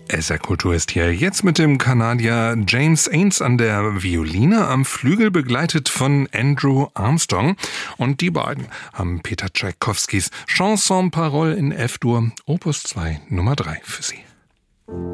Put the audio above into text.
SR Kultur ist hier jetzt mit dem Kanadier James Ains an der Violine, am Flügel begleitet von Andrew Armstrong. Und die beiden haben Peter Tschaikowskis Chanson Parole in F-Dur, Opus 2, Nummer 3 für Sie.